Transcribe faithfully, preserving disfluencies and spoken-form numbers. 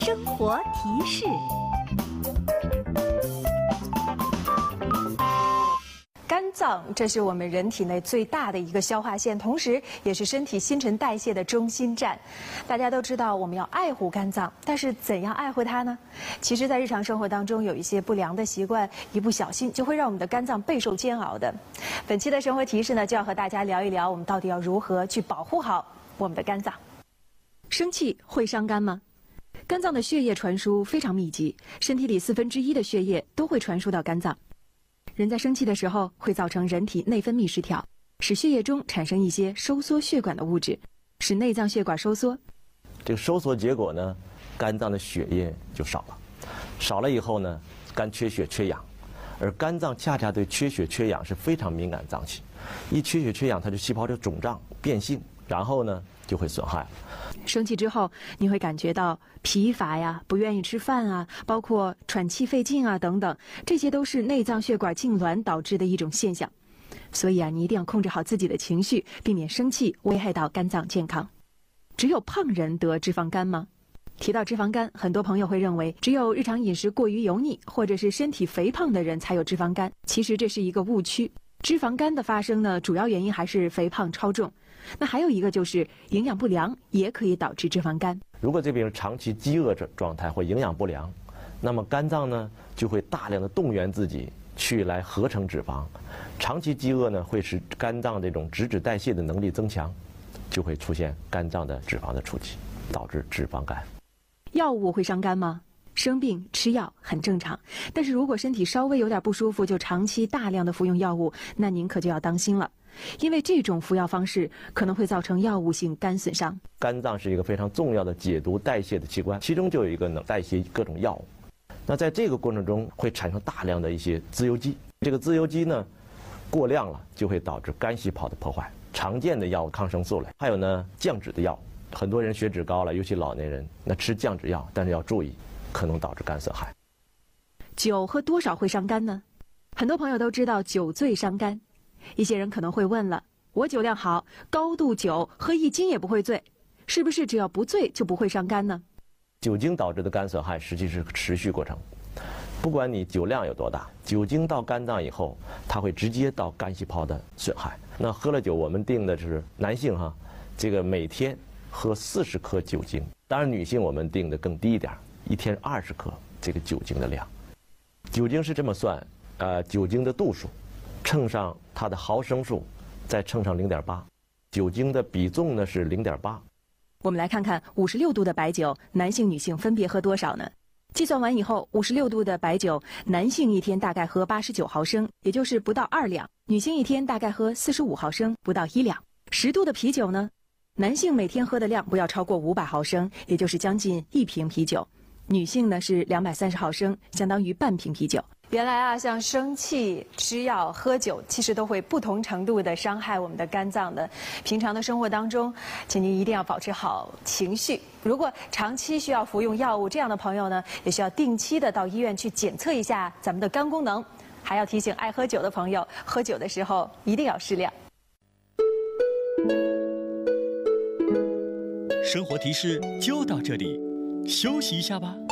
生活提示。肝脏，这是我们人体内最大的一个消化腺，同时也是身体新陈代谢的中心站。大家都知道我们要爱护肝脏，但是怎样爱护它呢？其实，在日常生活当中，有一些不良的习惯，一不小心就会让我们的肝脏备受煎熬的。本期的生活提示呢，就要和大家聊一聊，我们到底要如何去保护好我们的肝脏。生气会伤肝吗？肝脏的血液传输非常密集，身体里四分之一的血液都会传输到肝脏。人在生气的时候，会造成人体内分泌失调，使血液中产生一些收缩血管的物质，使内脏血管收缩。 这个收缩结果呢，肝脏的血液就少了，少了以后呢，肝缺血缺氧，而肝脏恰恰对缺血缺氧是非常敏感脏器，一缺血缺氧，它的细胞就肿胀变性，然后呢就会损害。 生气之后，你会感觉到疲乏呀，不愿意吃饭啊，包括喘气费劲啊等等，这些都是内脏血管痉挛导致的一种现象。所以啊，你一定要控制好自己的情绪，避免生气危害到肝脏健康。只有胖人得脂肪肝吗？提到脂肪肝，很多朋友会认为只有日常饮食过于油腻，或者是身体肥胖的人才有脂肪肝。其实这是一个误区。脂肪肝的发生呢，主要原因还是肥胖超重。那还有一个就是营养不良，也可以导致脂肪肝。 如果这病人长期饥饿状态或营养不良，那么肝脏呢就会大量的动员自己去来合成脂肪。长期饥饿呢会使肝脏这种脂质代谢的能力增强，就会出现肝脏的脂肪的储积，导致脂肪肝。 药物会伤肝吗？生病吃药很正常，但是如果身体稍微有点不舒服，就长期大量的服用药物，那您可就要当心了。因为这种服药方式可能会造成药物性肝损伤。 肝脏是一个非常重要的解毒代谢的器官，其中就有一个能代谢各种药物。那在这个过程中会产生大量的一些自由基，这个自由基呢过量了就会导致肝细胞的破坏。常见的药物抗生素类，还有呢降脂的药，很多人血脂高了，尤其老年人，那吃降脂药，但是要注意，可能导致肝损害。 酒喝多少会伤肝呢？很多朋友都知道酒醉伤肝。一些人可能会问了，我酒量好，高度酒喝一斤也不会醉，是不是只要不醉就不会伤肝呢？ 酒精导致的肝损害实际是持续过程，不管你酒量有多大，酒精到肝脏以后，它会直接到肝细胞的损害。那喝了酒，我们定的是男性哈，这个每天喝四十克酒精，当然女性我们定的更低一点，一天二十克这个酒精的量。酒精是这么算，呃，酒精的度数乘上它的毫升数，再乘上零点八，酒精的比重呢是零点八。 我们来看看五十六度的白酒，男性、女性分别喝多少呢？计算完以后，五十六度的白酒，男性一天大概喝八十九毫升，也就是不到二两；女性一天大概喝四十五毫升，不到一两。十度的啤酒呢，男性每天喝的量不要超过五百毫升，也就是将近一瓶啤酒；女性呢是两百三十毫升，相当于半瓶啤酒。原来啊，像生气、吃药、喝酒，其实都会不同程度的伤害我们的肝脏的。平常的生活当中，请您一定要保持好情绪。如果长期需要服用药物，这样的朋友呢，也需要定期的到医院去检测一下咱们的肝功能。还要提醒爱喝酒的朋友，喝酒的时候一定要适量。 生活提示就到这里，休息一下吧。